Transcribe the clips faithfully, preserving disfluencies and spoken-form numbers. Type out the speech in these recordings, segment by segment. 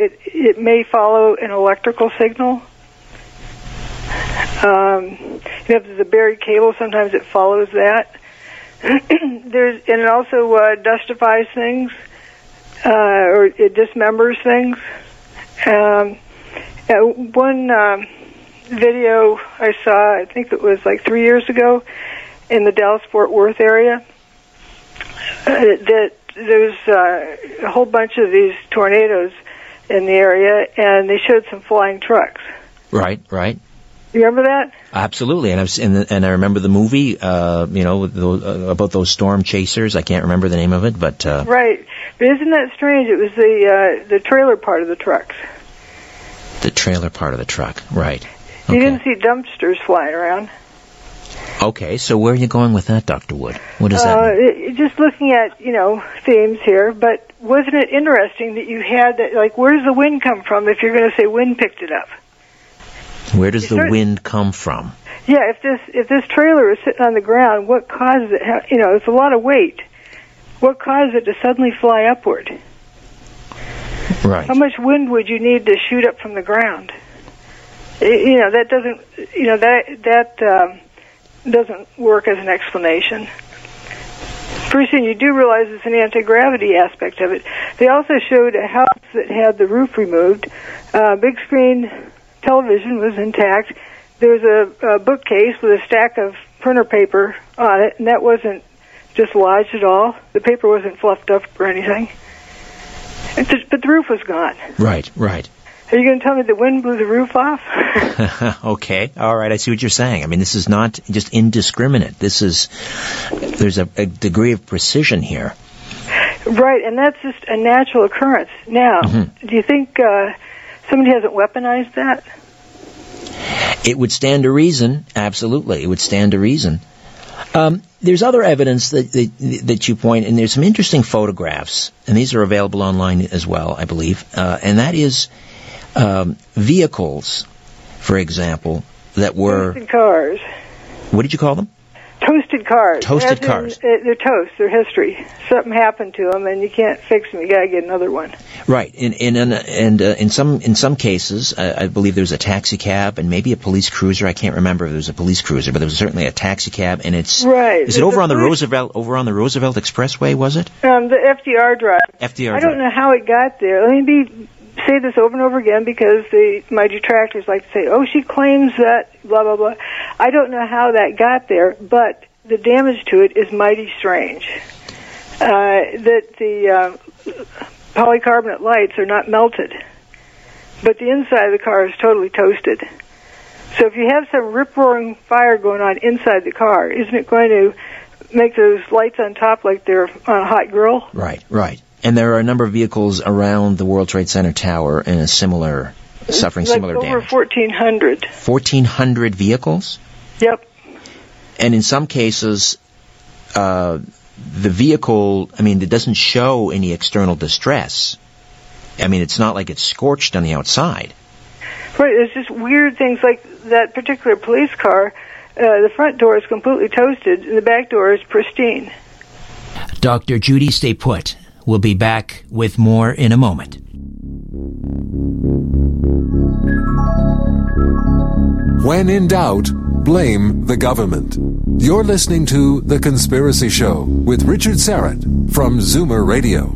it it may follow an electrical signal. Um, you know, if there's a buried cable, sometimes it follows that. There's and it also uh, dustifies things, uh, or it dismembers things. Um, uh, one um, video I saw, I think it was like three years ago, in the Dallas-Fort Worth area, uh, that there's uh, a whole bunch of these tornadoes in the area, and they showed some flying trucks. Right, right. You remember that? Absolutely, and I've and, and I remember the movie, uh, you know, those, uh, about those storm chasers. I can't remember the name of it, but uh, right. But isn't that strange? It was the uh, the trailer part of the trucks. The trailer part of the truck, right? You okay. didn't see dumpsters flying around. Okay, so where are you going with that, Doctor Wood? What does that uh, mean? It, just looking at, you know, themes here, but wasn't it interesting that you had that? Like, where does the wind come from? If you're going to say wind picked it up. Where does the start, wind come from? Yeah, if this if this trailer is sitting on the ground, what causes it? You know, it's a lot of weight. What causes it to suddenly fly upward? Right. How much wind would you need to shoot up from the ground? It, you know, that doesn't. You know that that um, doesn't work as an explanation. First thing you do realize is an anti-gravity aspect of it. They also showed a house that had the roof removed, uh, big screen. Television was intact. There was a, a bookcase with a stack of printer paper on it, and that wasn't dislodged at all. The paper wasn't fluffed up or anything. It's just, but the roof was gone. Right, right. Are you going to tell me the wind blew the roof off? Okay, all right, I see what you're saying. I mean, this is not just indiscriminate. This is, there's a, a degree of precision here. Right, and that's just a natural occurrence. Now, mm-hmm. do you think... Uh, somebody hasn't weaponized that? It would stand to reason, absolutely. It would stand to reason. Um, there's other evidence that, that that you point, and there's some interesting photographs, and these are available online as well, I believe, uh, and that is um, vehicles, for example, that were... Toasted cars. What did you call them? Toasted cars. Toasted in, cars. Uh, they're toast. They're history. Something happened to them, and you can't fix them. You got to get another one. Right. In in in and uh, in some in some cases, uh, I believe there was a taxi cab and maybe a police cruiser. I can't remember if there was a police cruiser, but there was certainly a taxi cab, and it's right. Is it over on the Roosevelt over on the Roosevelt Expressway? Was it? Um, the F D R drive. F D R. I drive. don't know how it got there. Let me be. say this over and over again because the, my detractors like to say, oh, she claims that, blah, blah, blah. I don't know how that got there, but the damage to it is mighty strange. Uh, that the uh, polycarbonate lights are not melted, but the inside of the car is totally toasted. So if you have some rip-roaring fire going on inside the car, isn't it going to make those lights on top like they're on a hot grill? Right, right. And there are a number of vehicles around the World Trade Center tower in a similar, suffering like similar over damage. over fourteen hundred. fourteen hundred vehicles? Yep. And in some cases, uh, the vehicle, I mean, it doesn't show any external distress. I mean, it's not like it's scorched on the outside. Right, there's just weird things like that particular police car. Uh, the front door is completely toasted, and the back door is pristine. Doctor Judy, stay put. We'll be back with more in a moment. When in doubt, blame the government. You're listening to The Conspiracy Show with Richard Syrett from Zoomer Radio.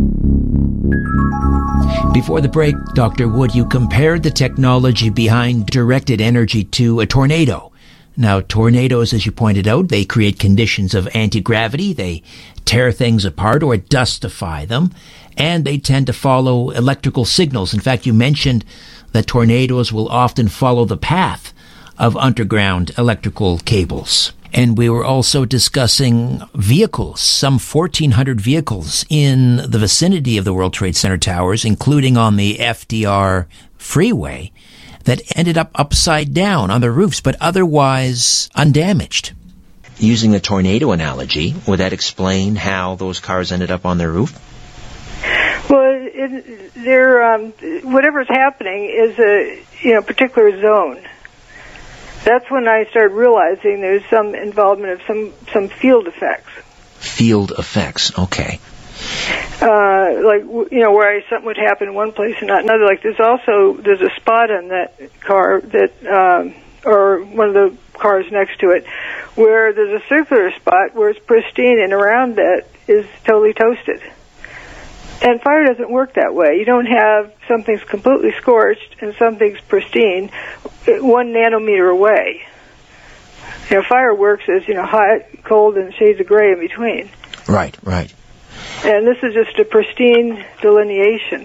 Before the break, Doctor Wood, you compared the technology behind directed energy to a tornado. Now, tornadoes, as you pointed out, they create conditions of anti-gravity. They tear things apart or dustify them, and they tend to follow electrical signals. In fact, you mentioned that tornadoes will often follow the path of underground electrical cables. And we were also discussing vehicles, some fourteen hundred vehicles in the vicinity of the World Trade Center towers, including on the F D R freeway, that ended up upside down on the roofs, but otherwise undamaged. Using the tornado analogy, would that explain how those cars ended up on their roof? Well, it, they're, um, whatever's happening is a you know particular zone. That's when I started realizing there's some involvement of some, some field effects. Field effects, okay. Uh, like, you know, where something would happen in one place and not another. Like, there's also, there's a spot on that car that, um, or one of the cars next to it, where there's a circular spot where it's pristine, and around that is totally toasted. And fire doesn't work that way. You don't have something's completely scorched and something's pristine one nanometer away. You know, fire works as, you know, hot, cold, and shades of gray in between. Right, right. And this is just a pristine delineation,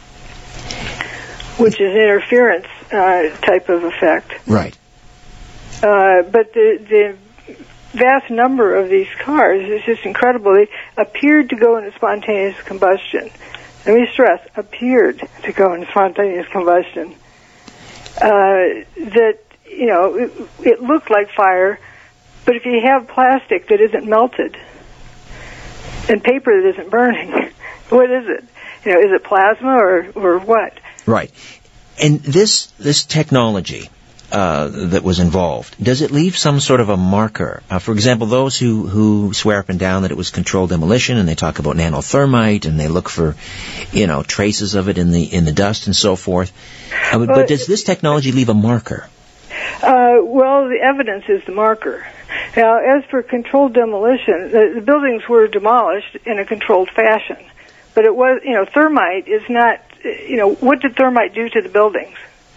which is an interference uh, type of effect. Right. Uh, but the, the vast number of these cars is just incredible. They appeared to go into spontaneous combustion. Let me stress, appeared to go into spontaneous combustion. Uh, that, you know, it, it looked like fire, but if you have plastic that isn't melted, and paper that isn't burning, what is it? You know, is it plasma or, or what? Right. And this this technology uh, that was involved, does it leave some sort of a marker? Uh, for example, those who, who swear up and down that it was controlled demolition, and they talk about nanothermite, and they look for, you know, traces of it in the in the dust and so forth. Uh, but, but does this technology leave a marker? Uh, well, the evidence is the marker. Now, as for controlled demolition, the, the buildings were demolished in a controlled fashion. But it was, you know, thermite is not, you know, what did thermite do to the buildings?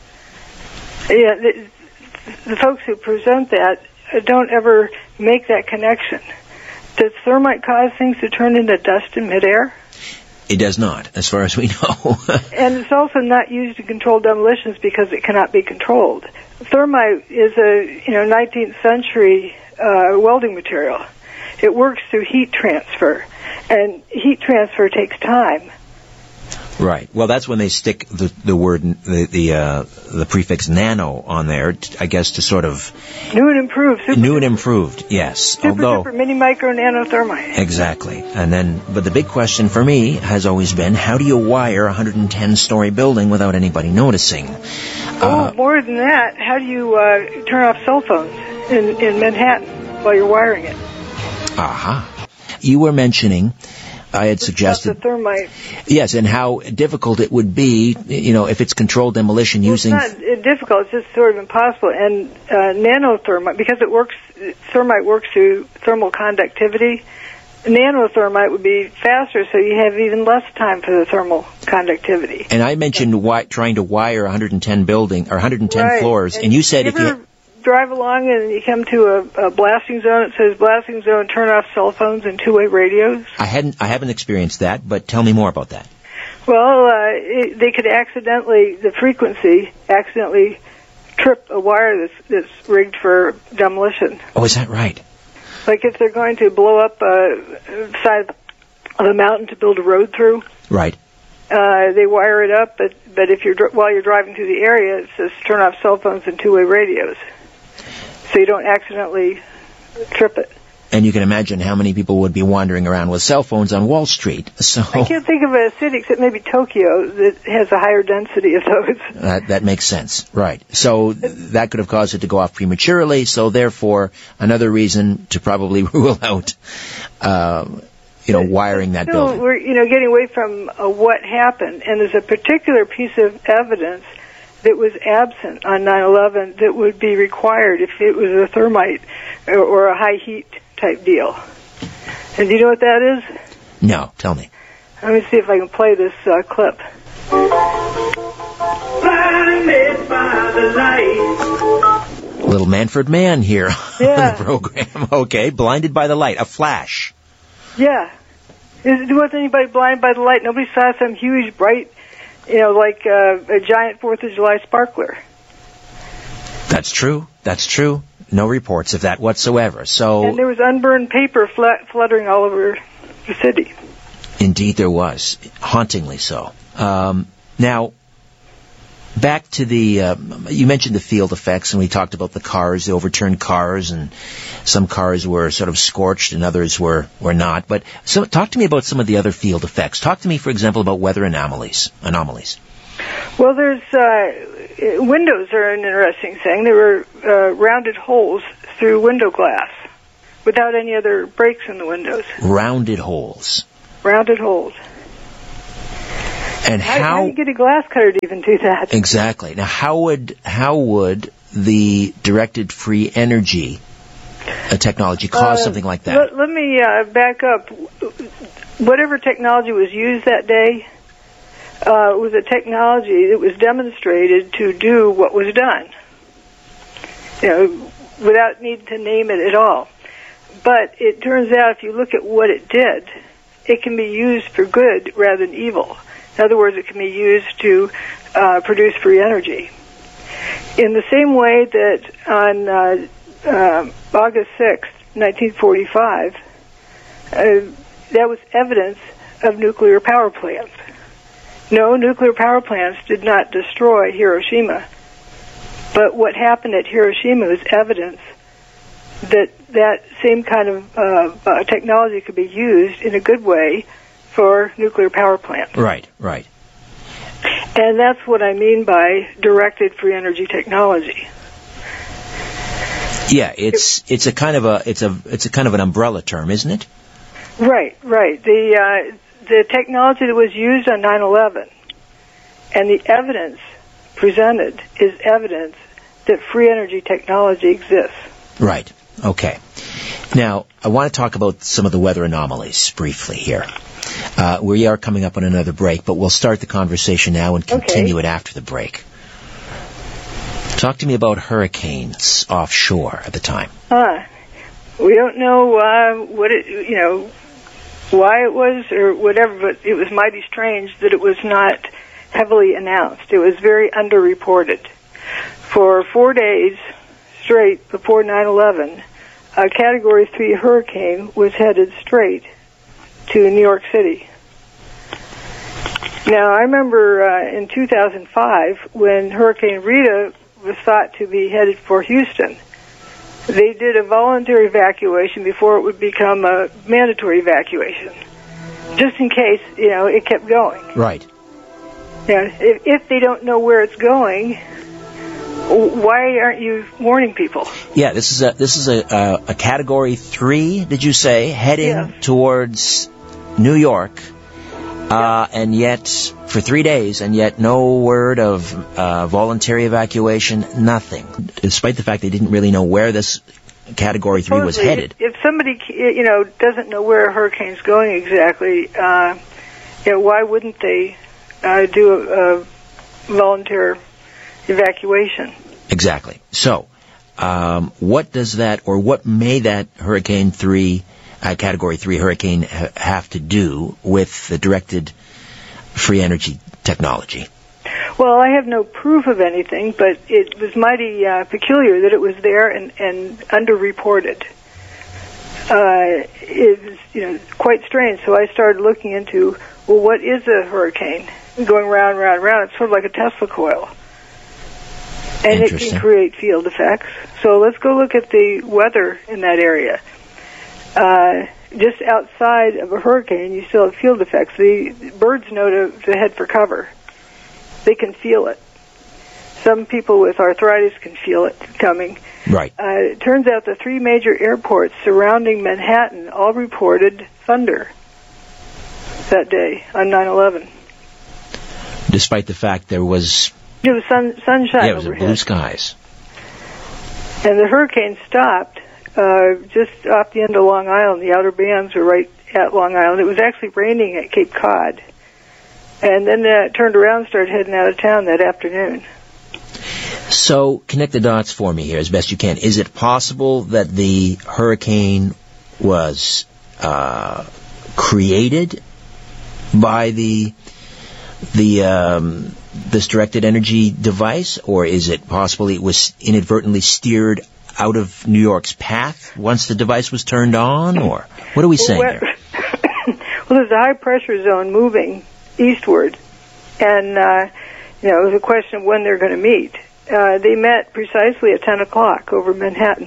Yeah, the, the folks who present that don't ever make that connection. Does thermite cause things to turn into dust in midair? It does not, as far as we know. And it's also not used in controlled demolitions because it cannot be controlled. Thermite is a, you know, nineteenth century uh, welding material. It works through heat transfer, and heat transfer takes time. Right. Well, that's when they stick the the word the the uh, the prefix nano on there, I guess, to sort of new and improved. Super new and improved. Yes. Super, Although super mini micro nano thermite. Exactly. And then, but the big question for me has always been, how do you wire a one hundred ten story building without anybody noticing? Oh, uh, more than that, how do you uh, turn off cell phones in in Manhattan while you're wiring it? Aha. You were mentioning. I had suggested, the thermite. Yes, and how difficult it would be, you know, if it's controlled demolition well, using. It's not difficult; it's just sort of impossible. And uh, nanothermite, because it works, thermite works through thermal conductivity. Nanothermite would be faster, so you have even less time for the thermal conductivity. And I mentioned wi- trying to wire one hundred ten building or one hundred ten right. floors, and, and you said you if you drive along and you come to a, a blasting zone, it says blasting zone, turn off cell phones and two-way radios. I hadn't, I haven't experienced that, but tell me more about that. Well, uh, it, they could accidentally, the frequency, accidentally trip a wire that's, that's rigged for demolition. Oh, is that right? Like if they're going to blow up a side of a mountain to build a road through. Right. Uh, they wire it up, but, but if you're, while you're driving through the area, it says turn off cell phones and two-way radios. So you don't accidentally trip it. And you can imagine how many people would be wandering around with cell phones on Wall Street. So I can't think of a city except maybe Tokyo that has a higher density of those. That, that makes sense, right. So that could have caused it to go off prematurely, so therefore another reason to probably rule out, uh, you know, wiring that Still, building. We're, you know, getting away from uh, what happened, and there's a particular piece of evidence that was absent on nine eleven that would be required if it was a thermite or, or a high heat type deal. And do you know what that is? No, tell me. Let me see if I can play this uh, clip. Blinded by the light. Little Manfred Mann here yeah. on the program. Okay, blinded by the light, a flash. Yeah. Is, was anybody blinded by the light? Nobody saw some huge, bright, you know, like uh, a giant Fourth of July sparkler. That's true. That's true. No reports of that whatsoever. So, and there was unburned paper flat, fluttering all over the city. Indeed there was. Hauntingly so. Um, now, back to the, uh, you mentioned the field effects, and we talked about the cars, the overturned cars, and some cars were sort of scorched and others were, were not. But so, talk to me about some of the other field effects. Talk to me, for example, about weather anomalies. Anomalies. Well, there's, uh, windows are an interesting thing. There were uh, rounded holes through window glass without any other breaks in the windows. Rounded holes. Rounded holes. And how, how, how do you get a glass cutter to even do that? Exactly. Now, how would how would the directed free energy uh, technology cause uh, something like that? Let, let me uh, back up. Whatever technology was used that day uh, was a technology that was demonstrated to do what was done, you know, without needing to name it at all. But it turns out if you look at what it did, it can be used for good rather than evil. In other words, it can be used to uh, produce free energy. In the same way that on uh, uh, August sixth, nineteen forty-five, uh, that was evidence of nuclear power plants. No, nuclear power plants did not destroy Hiroshima. But what happened at Hiroshima was evidence that that same kind of uh, uh, technology could be used in a good way for nuclear power plants. Right, right. And that's what I mean by directed free energy technology. Yeah, it's it's a kind of a it's a it's a kind of an umbrella term, isn't it? Right, right. The uh, the technology that was used on nine eleven and the evidence presented is evidence that free energy technology exists. Right. Okay. Now, I want to talk about some of the weather anomalies briefly here. Uh, we are coming up on another break, but we'll start the conversation now and continue okay. it after the break. Talk to me about hurricanes offshore at the time. Uh, we don't know uh, what it, you know, why it was or whatever, but it was mighty strange that it was not heavily announced. It was very underreported. For four days straight before nine eleven, a Category three hurricane was headed straight to New York City. Now, I remember uh, in two thousand five when Hurricane Rita was thought to be headed for Houston, they did a voluntary evacuation before it would become a mandatory evacuation, just in case, you know, it kept going. Right. Yeah, if, if they don't know where it's going, why aren't you warning people? Yeah, this is a this is a a, a Category three. Did you say heading yeah. towards New York, uh, yeah. and yet for three days, and yet no word of uh, voluntary evacuation, nothing, despite the fact they didn't really know where this Category three was headed. If somebody, you know, doesn't know where a hurricane's going exactly, uh, you know, why wouldn't they uh, do a, a voluntary evacuation? Exactly. So, um, what does that, or what may that Hurricane three, uh, Category three hurricane ha- have to do with the directed free energy technology? Well, I have no proof of anything, but it was mighty uh, peculiar that it was there and, and underreported. Uh, it was, you know, quite strange. So I started looking into, well, what is a hurricane? Going round, round, round. It's sort of like a Tesla coil. And it can create field effects. So let's go look at the weather in that area. Uh, just outside of a hurricane, you still have field effects. The birds know to, to head for cover. They can feel it. Some people with arthritis can feel it coming. Right. Uh, it turns out the three major airports surrounding Manhattan all reported thunder that day on nine eleven. Despite the fact there was... It was sun, sunshine Yeah, it was overhead. blue skies. And the hurricane stopped uh, just off the end of Long Island. The outer bands were right at Long Island. It was actually raining at Cape Cod. And then uh, it turned around and started heading out of town that afternoon. So, connect the dots for me here as best you can. Is it possible that the hurricane was uh, created by the the um, this directed energy device, or is it possible it was inadvertently steered out of New York's path once the device was turned on, or what are we saying well, here? Well, there's a high pressure zone moving eastward, and uh, you know, it was a question of when they're going to meet. Uh, they met precisely at ten o'clock over Manhattan.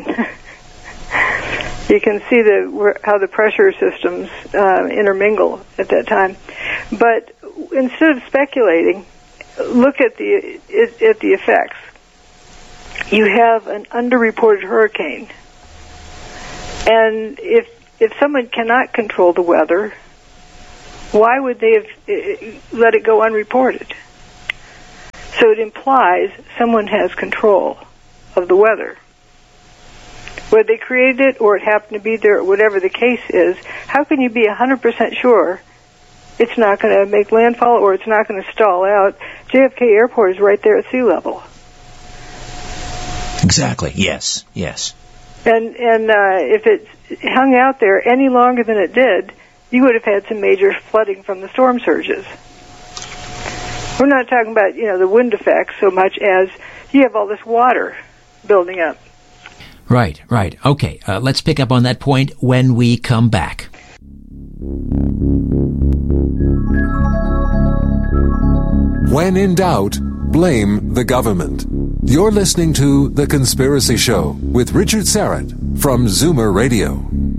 You can see the where, how the pressure systems uh, intermingle at that time. But instead of speculating, look at the at the effects. You have an underreported hurricane, and if if someone cannot control the weather, Why would they have uh, let it go unreported? So it implies someone has control of the weather. Whether they created it or it happened to be there, or whatever the case is, how can you be one hundred percent sure it's not going to make landfall or it's not going to stall out? J F K Airport is right there at sea level. Exactly. Yes. Yes. And and uh, if it hung out there any longer than it did, you would have had some major flooding from the storm surges. We're not talking about, you know, the wind effects so much as you have all this water building up. Right, right. Okay, uh, let's pick up on that point when we come back. When in doubt, blame the government. You're listening to The Conspiracy Show with Richard Syrett from Zoomer Radio.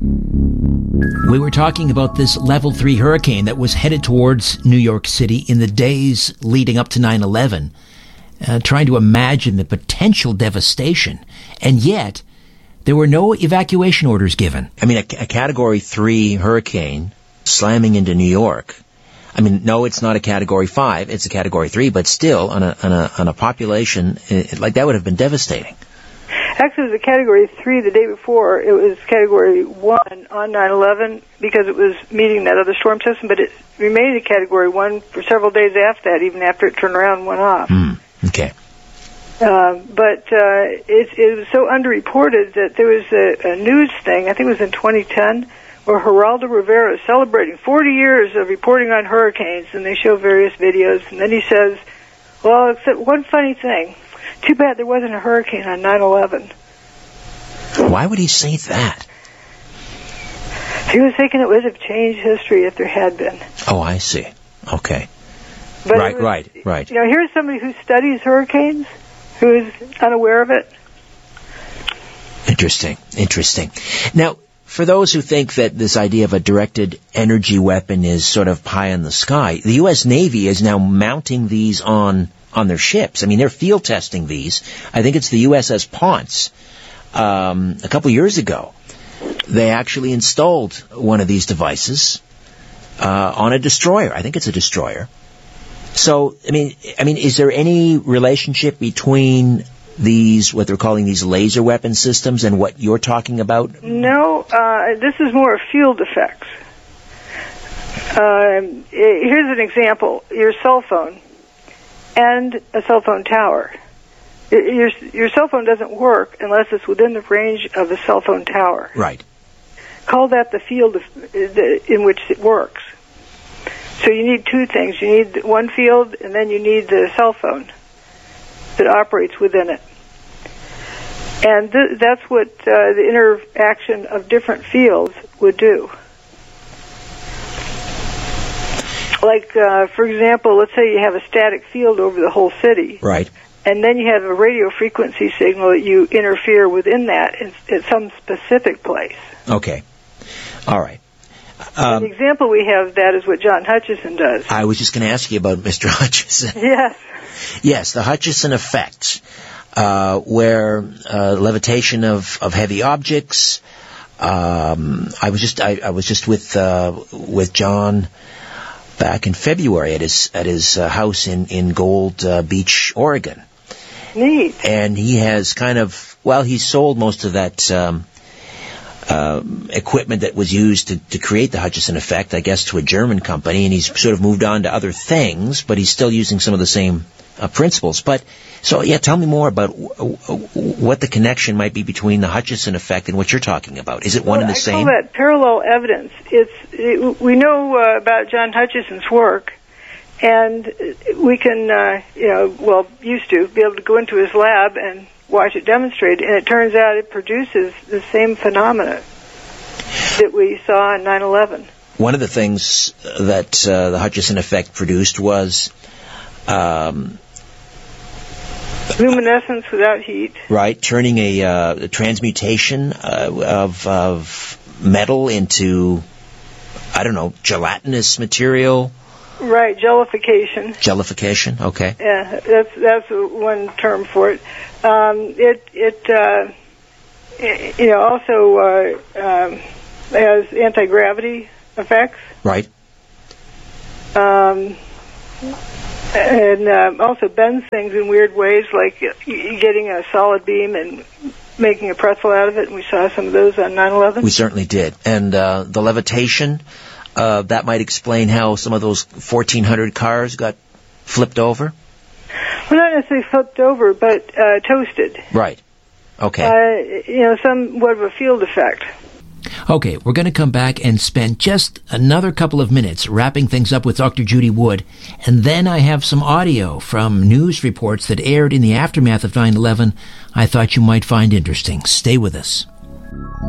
We were talking about this level three hurricane that was headed towards New York City in the days leading up to nine eleven, uh, trying to imagine the potential devastation. And yet, there were no evacuation orders given. I mean, a, a Category three hurricane slamming into New York. I mean, no, it's not a Category five, it's a Category three, but still, on a on a, on a population, it, like that would have been devastating. Actually, it was a Category three the day before. It was Category one on nine eleven because it was meeting that other storm system, but it remained a Category one for several days after that, even after it turned around and went off. Mm, okay. Uh, but uh, it, it was so underreported that there was a, a news thing, I think it was in twenty ten, where Geraldo Rivera is celebrating forty years of reporting on hurricanes, and they show various videos, and then he says, well, except one funny thing, too bad there wasn't a hurricane on nine eleven. Why would he say that? He was thinking it would have changed history if there had been. Oh, I see. Okay. But right, was, right, right. You know, here's somebody who studies hurricanes, who is unaware of it. Interesting, interesting. Now, for those who think that this idea of a directed energy weapon is sort of pie in the sky, the U S Navy is now mounting these on on their ships. I mean, they're field testing these. I think it's the U S S Ponce. Um, a couple years ago, they actually installed one of these devices uh, on a destroyer. I think it's a destroyer. So, I mean, I mean, is there any relationship between these, what they're calling these laser weapon systems, and what you're talking about? No, uh, this is more field effects. Um, here's an example. Your cell phone and a cell phone tower. Your, your cell phone doesn't work unless it's within the range of a cell phone tower. Right. Call that the field of, in which it works. So you need two things. You need one field, and then you need the cell phone that operates within it. And th- that's what uh, the interaction of different fields would do. Like, uh, for example, let's say you have a static field over the whole city. Right. And then you have a radio frequency signal that you interfere within that in, at some specific place. Okay. All right. Um, the example we have of that is what John Hutchison does. I was just going to ask you about Mister Hutchison. Yes. Yes, the Hutchison effect, uh, where uh, levitation of, of heavy objects. Um, I was just I, I was just with uh, with John back in February at his at his uh, house in in Gold uh, Beach, Oregon. Neat. And he has kind of well, he sold most of that. Um, Uh, equipment that was used to, to create the Hutchison effect, I guess, to a German company, and he's sort of moved on to other things, but he's still using some of the same uh, principles. But, so, yeah, tell me more about w- w- what the connection might be between the Hutchison effect and what you're talking about. Is it one well, and the I same? I call that parallel evidence. It's, it, we know uh, about John Hutchison's work, and we can, uh, you know, well, used to be able to go into his lab and watch it demonstrate, and it turns out it produces the same phenomena that we saw in nine eleven. One of the things that uh, the Hutchison effect produced was um, luminescence without heat. Right, turning a, uh, a transmutation uh, of, of metal into, I don't know, gelatinous material. Right, jellification. Jellification, okay. Yeah, that's that's one term for it. Um, it it uh, it, you know also uh, um, has anti-gravity effects. Right. Um, and um, also bends things in weird ways, like getting a solid beam and making a pretzel out of it, and we saw some of those on nine eleven. We certainly did. And uh, the levitation, uh, that might explain how some of those fourteen hundred cars got flipped over? Well, not necessarily flipped over, but uh, toasted. Right. Okay. Uh, you know, somewhat of a field effect. Okay, we're going to come back and spend just another couple of minutes wrapping things up with Doctor Judy Wood, and then I have some audio from news reports that aired in the aftermath of nine eleven I thought you might find interesting. Stay with us.